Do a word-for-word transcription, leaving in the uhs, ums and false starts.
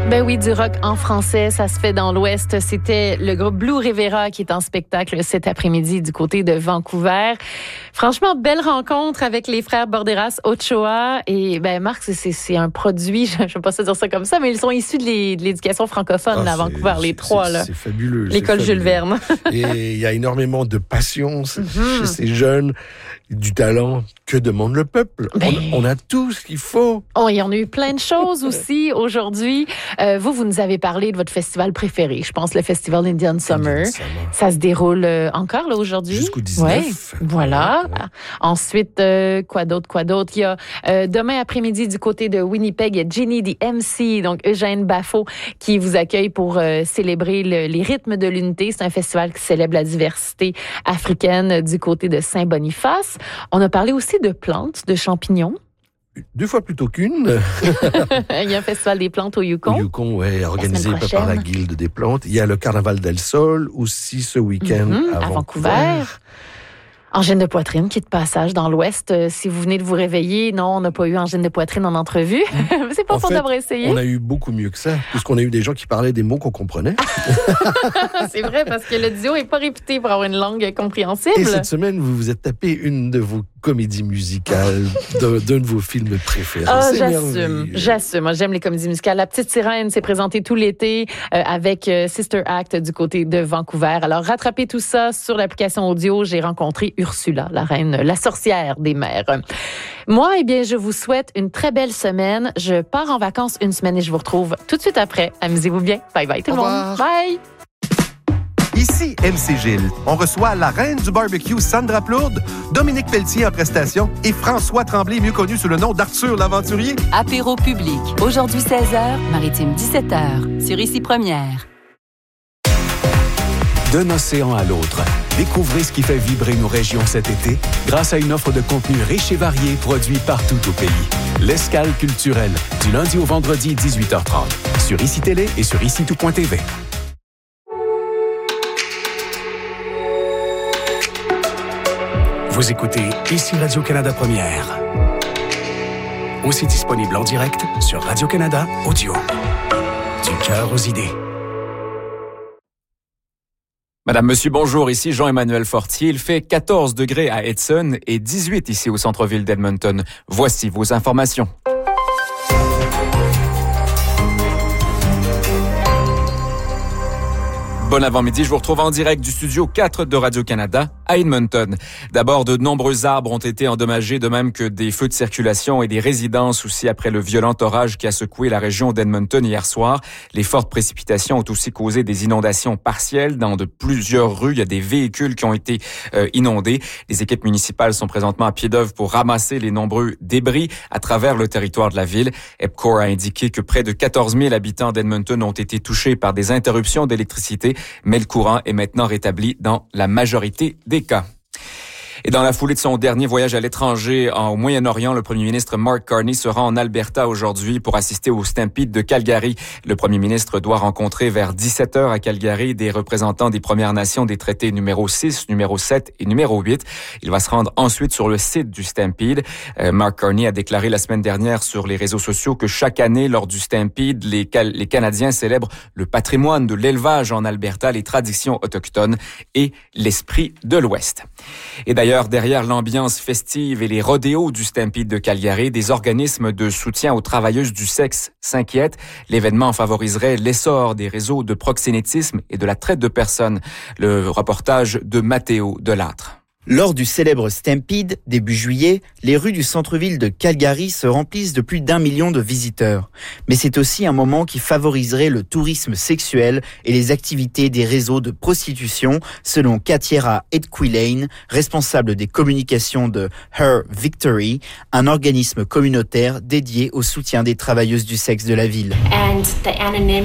Ben oui, du rock en français, ça se fait dans l'Ouest. C'était le groupe Blue Rivera qui est en spectacle cet après-midi du côté de Vancouver. Franchement, belle rencontre avec les frères Borderas Ochoa. Et ben Marc, c'est, c'est un produit, je ne vais pas se dire ça comme ça, mais ils sont issus de, les, de l'éducation francophone ah, là, à Vancouver, les trois. C'est, là. c'est fabuleux. L'école c'est Jules fabuleux. Verne. Et il y a énormément de passion Mm-hmm. chez ces jeunes, du talent. Que demande le peuple? Ben... On, on a tout ce qu'il faut. Oh, il y en a eu plein de choses aussi aujourd'hui. Euh, vous, vous nous avez parlé de votre festival préféré. Je pense le festival Indian Summer. Indian Summer. Ça se déroule euh, encore là aujourd'hui. Jusqu'au dix-neuf. Ouais, voilà. Ouais, ouais. Ensuite, euh, quoi d'autre, quoi d'autre? Il y a euh, demain après-midi du côté de Winnipeg, il y a Ginny the M C, donc Eugène Baffault, qui vous accueille pour euh, célébrer le, les rythmes de l'unité. C'est un festival qui célèbre la diversité africaine du côté de Saint-Boniface. On a parlé aussi de plantes, de champignons. Deux fois plutôt qu'une. Il y a un festival des plantes au Yukon. Au Yukon, oui, organisé par la Guilde des plantes. Il y a le Carnaval del Sol aussi ce week-end mm-hmm, à, à Vancouver. Vancouver. Angine de poitrine qui est de passage dans l'Ouest. Euh, si vous venez de vous réveiller, non, on n'a pas eu angine de poitrine en entrevue. C'est pas pour d'avoir essayé. On a eu beaucoup mieux que ça, puisqu'on a eu des gens qui parlaient des mots qu'on comprenait. C'est vrai, parce que le duo n'est pas réputé pour avoir une langue compréhensible. Et cette semaine, vous vous êtes tapé une de vos comédies musicales, d'un, d'un de vos films préférés. Ah, c'est j'assume, merveilleux. j'assume. Moi, j'aime les comédies musicales. La Petite Sirène s'est présentée tout l'été euh, avec euh, Sister Act du côté de Vancouver. Alors, rattrapez tout ça sur l'application audio. J'ai rencontré Ursula, la reine, la sorcière des mers. Moi, eh bien, je vous souhaite une très belle semaine. Je pars en vacances une semaine et je vous retrouve tout de suite après. Amusez-vous bien. Bye bye tout le monde. Bye. Ici M C Gilles. On reçoit la reine du barbecue Sandra Plourde, Dominique Pelletier en prestation et François Tremblay, mieux connu sous le nom d'Arthur l'Aventurier. Apéro public. Aujourd'hui seize heures, Maritime dix-sept heures. Sur Ici Première. D'un océan à l'autre, découvrez ce qui fait vibrer nos régions cet été grâce à une offre de contenu riche et varié produit partout au pays. L'Escale culturelle, du lundi au vendredi dix-huit heures trente. Sur Ici Télé et sur ici tout point t v. Vous écoutez Ici Radio-Canada Première. Aussi disponible en direct sur Radio-Canada Audio. Du cœur aux idées. Madame, monsieur, bonjour. Ici Jean-Emmanuel Fortier. Il fait quatorze degrés à Edson et dix-huit ici au centre-ville d'Edmonton. Voici vos informations. Bon avant-midi, je vous retrouve en direct du studio quatre de Radio-Canada à Edmonton. D'abord, de nombreux arbres ont été endommagés, de même que des feux de circulation et des résidences aussi après le violent orage qui a secoué la région d'Edmonton hier soir. Les fortes précipitations ont aussi causé des inondations partielles dans de plusieurs rues. Il y a des véhicules qui ont été euh, inondés. Les équipes municipales sont présentement à pied d'œuvre pour ramasser les nombreux débris à travers le territoire de la ville. EPCOR a indiqué que près de quatorze mille habitants d'Edmonton ont été touchés par des interruptions d'électricité, mais le courant est maintenant rétabli dans la majorité des cas. Et dans la foulée de son dernier voyage à l'étranger en, au Moyen-Orient, le premier ministre Mark Carney se rend en Alberta aujourd'hui pour assister au Stampede de Calgary. Le premier ministre doit rencontrer vers dix-sept heures à Calgary des représentants des Premières Nations des traités numéro six, numéro sept et numéro huit. Il va se rendre ensuite sur le site du Stampede. Euh, Mark Carney a déclaré la semaine dernière sur les réseaux sociaux que chaque année, lors du Stampede, les, Cal- les Canadiens célèbrent le patrimoine de l'élevage en Alberta, les traditions autochtones et l'esprit de l'Ouest. Et d'ailleurs, derrière l'ambiance festive et les rodéos du Stampede de Calgary, des organismes de soutien aux travailleuses du sexe s'inquiètent. L'événement favoriserait l'essor des réseaux de proxénétisme et de la traite de personnes. Le reportage de Mathéo Delattre. Lors du célèbre Stampede, début juillet, les rues du centre-ville de Calgary se remplissent de plus d'un million de visiteurs. Mais c'est aussi un moment qui favoriserait le tourisme sexuel et les activités des réseaux de prostitution, selon Katiera Edquilane, responsable des communications de Her Victory, un organisme communautaire dédié au soutien des travailleuses du sexe de la ville.